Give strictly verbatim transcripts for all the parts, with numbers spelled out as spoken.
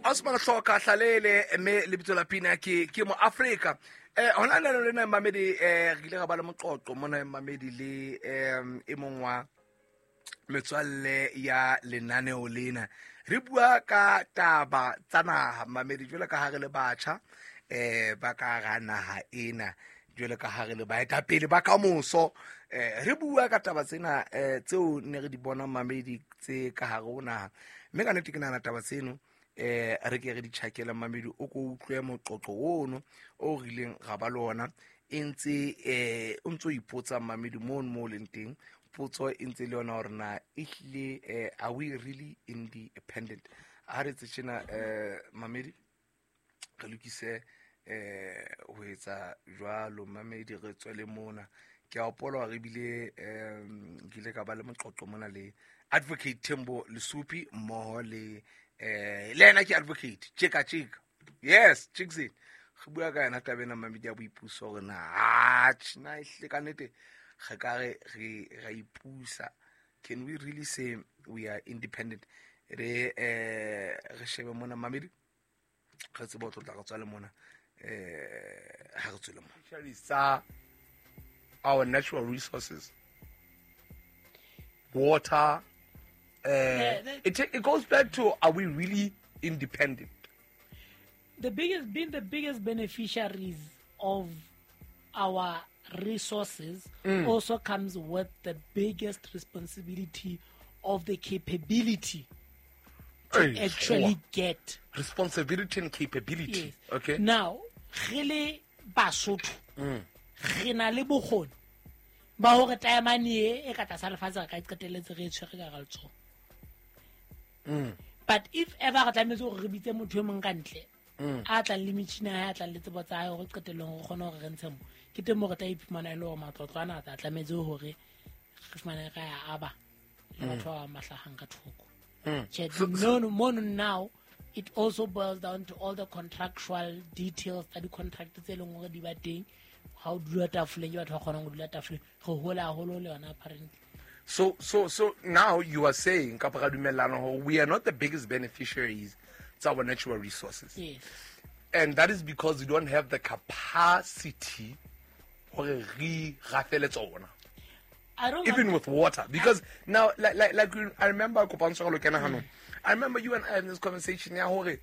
Osman Hloka hlalele me lebitso la pina ke ke mo Africa eh hona le lena mamedi eh re ile ga ba le moqoqo mona mamedi le em e mongwa metswalle ya lenaneo lena re bua ka taba tsana mamedi jwale ka hare le batjha eh ba ka ga naha ena jwale ka hare le baeta pele ba ka moso eh re bua ka taba tsena eh tseo ne re di bona mamedi tse ka hare ona mme ka nete ke nana taba tseno eh re ke re di tshakela mamedi o go utlwe moqoqo ono o rileng ga ba lona entse eh o ntso ipotsa mamedi mo mo lenteng potso entse le yona hore na ihle eh are we really independent a re tsena eh mamedi re lokise eh ho etsa jwalo mamedi re tswele mona ke a opola re bile em gile ka ba le moqoqo mona le advocate Thembo Lesupi mo le eh lena ke advocate cheka cheka yes chiksi re bua ka yena tabena mamedi ya boipuso gore na ha tsina ihle ka nete ge ka re ga ipusa can we really say we are independent re eh re shebe mona mamedi ga tse botlo tla go tswala mona eh ha re tswela mona sa our natural resources water Uh, yeah, it it goes back to, are we really independent? The biggest, being the biggest beneficiaries of our resources mm. also comes with the biggest responsibility of the capability to hey, actually oh. get. Responsibility and capability. Yes. Okay. Now, really, Basotho, rena le bokgoni ba hore taemane e ka tsa lefatsa ka iqeteletse re tshwere ka galtso. Mm. But if ever re tlametse go re bitse motho mong ka ntle a tla le metšhina ya tla le tsebo tsa go qetelong go gona go re ntse mo ke teng mo re tla iphumana ile go matlotlwana tla tlametse gore re fumane ka ya aba le batho ba mahlahang ka thoko. No no no now it also boils down to all the contractual details tsa di contract tse leng gore di ba teng how do you tafule ke batho ba gona go dula tafule go hola holo le yona apparently. So, so, so now you are saying, we are not the biggest beneficiaries to our natural resources. Yes. And that is because we don't have the capacity for a re I don't even with water. Because I, now, like, like, like I remember, mm. I remember you and I in this conversation, mm.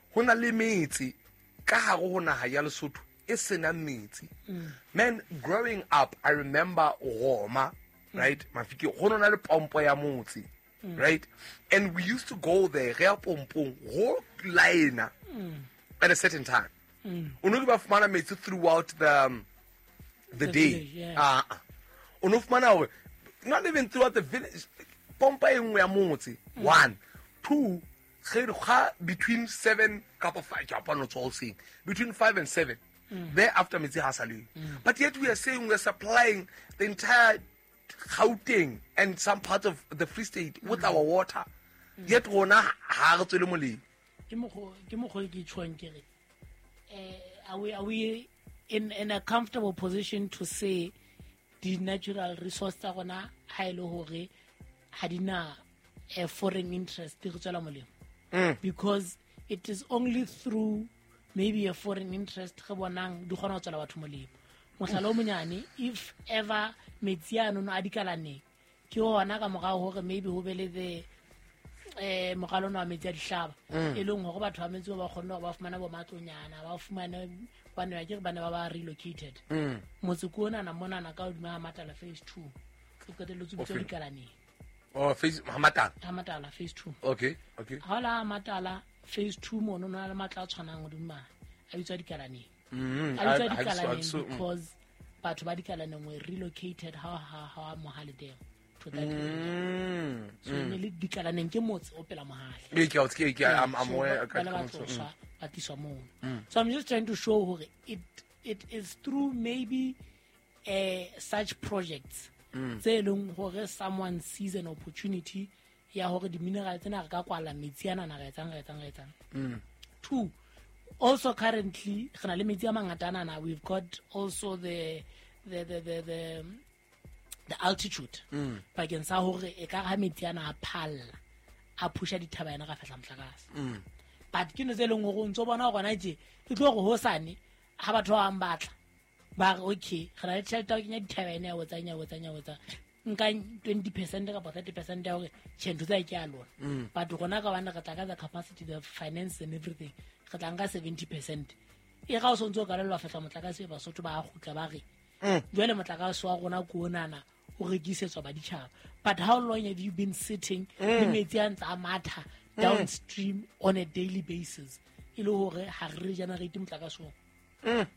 Man, growing up, I remember Roma. Right, mafiki hono na le pompo ya motse, right, and we used to go there re a pompo go line at a certain time. Uno ba fumana metsi throughout the um, the, the day. Ah, uh, uno fumana not even throughout the village. Pompa e nngwe ya motse. One, two, three, between seven, couple five, Japan not all saying between five and seven. Mm. Thereafter metsi hasali. Mm. But yet we are saying we are supplying the entire Gauteng and some part of the Free State with mm. our water. Mm. Yet rona ha re tswele molemo. Ke mo ke mo go ke tshwang ke re eh are we are we in in a comfortable position to say the natural resource tsa rona ha ile hore ha dina a foreign interest di tswela molemo? Because it is only through maybe a foreign interest ge bonang di gona go tswela batho molemo. Mohlalo monyane, if ever metsiano no adikalane ke hona ka morao hore maybe ho bele the eh mogalo no a metsi a dihlaba e leng hore batho ba metsi ba kgona ba fumana bo matlonyana ba fumana bana ba ke bana ba ba relocated motse ko ona na mona na ka odima Matala phase two ke qeteletse bitso dikalane oh phase Matala Matala phase two okay okay hala Matala phase two mo no na le matla tshwanang odima a bitso dikalane mm I dikalane because batho ba dikalane we relocated how how how mo holiday to that mm so ne le dikalane ke motse o pela mohale ke ke ke ke I'm I'm aware so I'm just trying to show hore it it is through maybe uh, such projects tse leng hore someone sees an opportunity ya hore di minerals tsena re ka kwala metsi ana na ga etsang ga etsang ga etsang two also currently we've got also the the the the the, the altitude but again sa hore e ka ga metsi ana a phalla a pusha dithaba yana ga fetla mtlakase but ke no tse leng go ntse bona gona je e tlo go hosane ha batho ba ambatla ba re okay ga re tšhelete ya kenya dithabene ya botsanya botsanya botsa nka twenty percent ka thirty percent ya gore tšhentho tsa ke a lona but gona ka bana re tla ka the capacity, the finance and everything re tla nka seventy percent e ga o sontse o ka lelwa fetla motlakase ba sotho ba gutla ba re jwale motlakase wa gona ko nana o rekisetswa ba ditšhaba. But how long have you been sitting le metsi a ntse a matha downstream on a daily basis e le gore ga re generate motlakase o?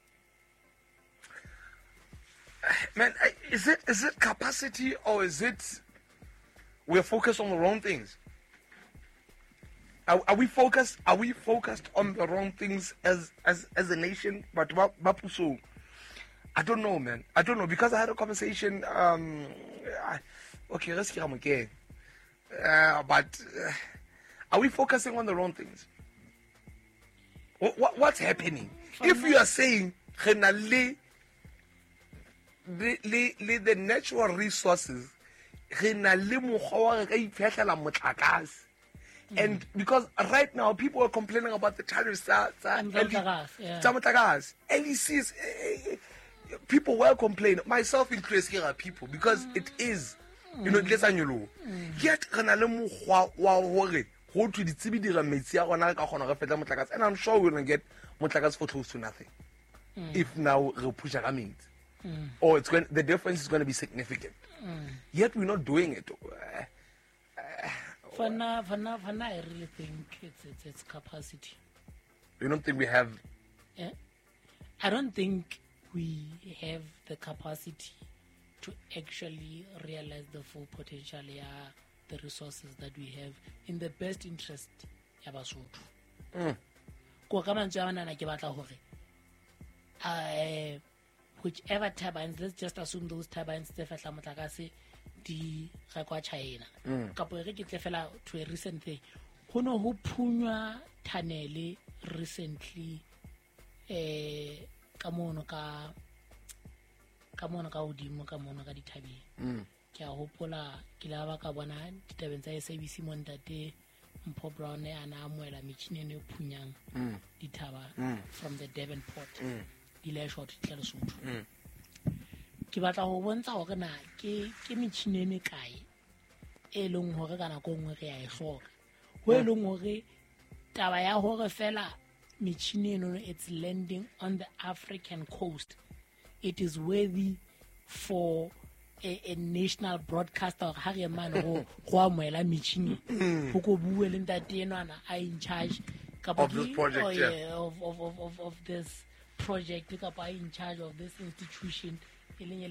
Man, is it is it capacity or is it we're focused on the wrong things? Are, are we focused? Are we focused on the wrong things as as as a nation? But Bapuso, I don't know, man. I don't know because I had a conversation. Um, I, okay, let's hear again. Uh, but uh, are we focusing on the wrong things? What, what what's happening? If you are saying Renale, the the the natural resources, Renale mukhawa ka iphiahlela motlakase. And because right now people are complaining about the tariffs, uh, yeah. L E Cs, uh, people were complaining, myself included, here are people because mm. it is, you know, let's say you yet kanalemu wa hore go to ditsebi dira metsi a gona ka gona go fetla motlakase, and I'm sure we're going to get motlakase for close to nothing mm. if now we push ka means mm. or it's going the difference is going to be significant. Mm. Yet we're not doing it. Uh, uh, For now, for now, for now, I really think it's, it's it's capacity. You don't think we have? Yeah, I don't think we have the capacity to actually realize the full potential, yeah, the resources that we have in the best interest ya Basotho. Mm. Ko ka mantswe a bana ke batla hore uh whichever turbines, let's just assume those turbines tse fetla motlakase di ga kwa China kapo re ke tle fela to a recent thing go no ho phunywa tunnel recently eh ka mono ka ka mono ka odimo ka mono ka dithabeng ke a hopola ke la ba ka bona ditabeng tsa S A B C montate Mpho Brown ana amoela metšhine ne phunyang dithaba from the Durban port di le short tla Lesotho. Ke batla go bontsha gore na ke ke metšhine e mekae e leng gore kana go ngwe re a e hloka go e leng gore taba ya gore fela metšhine eno it's landing on the African coast, it is worthy for a, a national broadcaster ha re man go go amoela metšhine go go bue le ntate eno ana I in charge of this project, oh, yeah, yeah, of, of, of, of, of this project ka I in charge of this institution. You know,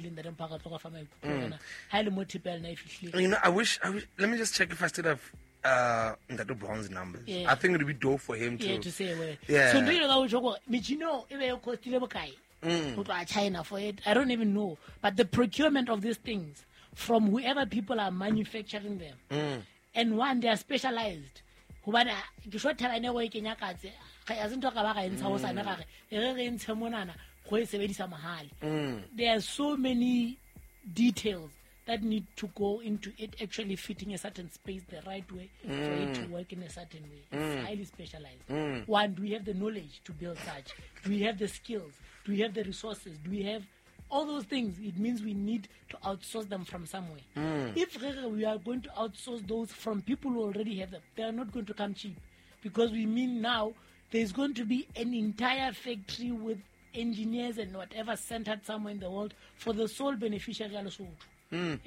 I wish, I wish. Let me just check if I still have uh that bronze numbers. Yeah. I think it would be dope for him to. Yeah, to say well. Yeah. So do you know what you know? If you cost mm. China for it, I don't even know. But the procurement of these things from whoever people are manufacturing them, mm. and one they are specialized. Hubana, kisho thala ne go ikenya katse. Ga ya ntwa ka ba ga ntsha go sana ga re re re ntshe monana. Mm. There are so many details that need to go into it actually fitting a certain space the right way mm. for it to work in a certain way. It's mm. highly specialized. Mm. One, do we have the knowledge to build such? Do we have the skills? Do we have the resources? Do we have all those things? It means we need to outsource them from somewhere. Mm. If we are going to outsource those from people who already have them, they are not going to come cheap because we mean now there's going to be an entire factory with engineers and whatever centered somewhere in the world for the sole beneficiary of Lesotho. Mm.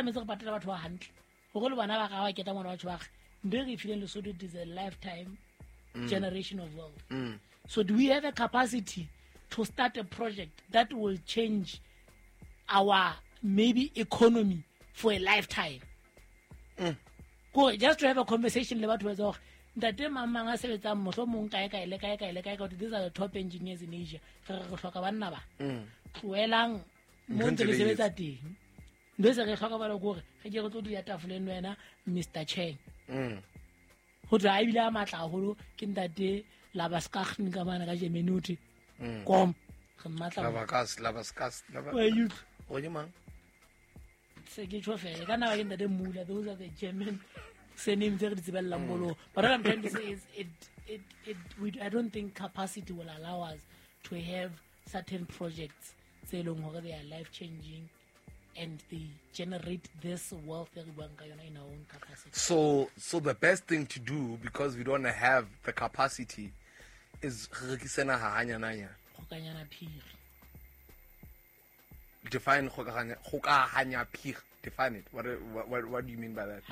It is a lifetime mm. generation of wealth. Mm. So do we have a capacity to start a project that will change our maybe economy for a lifetime? Mm. Go just to have a conversation about whether that mama sebetsa motho mong kae kae le kae kae le kae kae these are the top engineers in Asia re re hloka banna ba tloelang mo ntse le sebetsa teng ndo se re hloka ba le gore ge ke go tlo ya tafoleng wena Mister Cheng go tla a bile a matla holo ke ntate labaskagn ka bana ka Germany kom re matla labaskas labaskas where you o di mang se ke tshofela kana ba ke ntate mula those are the German surname tse re di tsebellang bolo. But what I'm trying to say is it it it we I don't think capacity will allow us to have certain projects tse leng hore they are life changing and they generate this wealth in our own capacity. So so the best thing to do, because we don't have the capacity, is rekisena ha hanya nanya. Khokanyana phiri. Define khokahanya phiri. Define it. What, what what do you mean by that?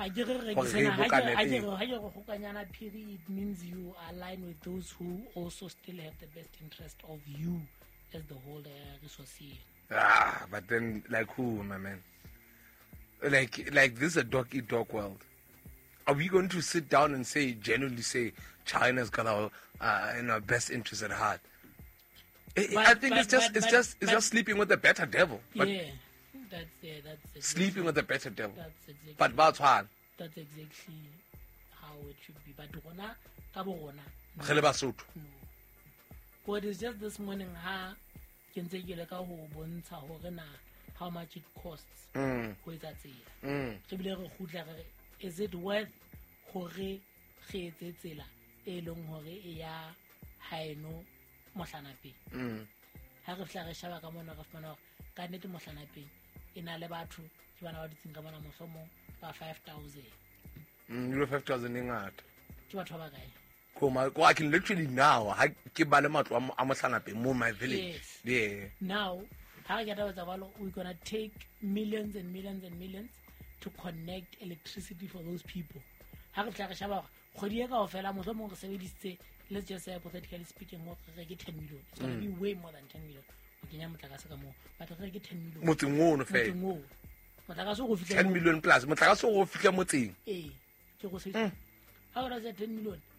It means you align with those who also still have the best interest of you as the whole uh, resource. Ah, but then like who, my man? Like like this is a dog eat dog world. Are we going to sit down and say, genuinely say, China's got our uh, you know, best interest at heart? But, I think but, it's just but, it's but, just it's but, just sleeping with the better devil. But yeah. That's yeah, that's exactly, sleeping with the better devil. That's exactly, but that's hard. That's exactly how it should be. But rona ka bo rona. Re Basotho. No. What is just this morning ha ke ntse ke le ka ho bontsha hore na how much it costs. Mm. Ho etsa tsela. Mm. Re bile re khutla re is it worth hore re etse tsela e leng hore e ya haeno mohlanape. Mm. Ha re fla re shaba ka mona re fana ka nete mohlanape. Ina le batho ke bana ba ditsinga bana mosomo ba five thousand. Mm, you five thousand in ngata. Ke batho ba kae? Koma, I can literally now ha ke ba le matlo a mohlanape mo my village. Yes. Yeah. Now, ha ke taba tsa balo we're going to take millions and millions and millions to connect electricity for those people. Ha re tla re shaba khodi e ka ofela mosomo re sebeditse, let's just say hypothetically speaking mo re ke ten million. It's going to be way more than ten million. But re ke ten million. Motseng o no fe. ten million plus. Motlakase go fitla motseng. Eh, ke go se. Ha o ra ten million.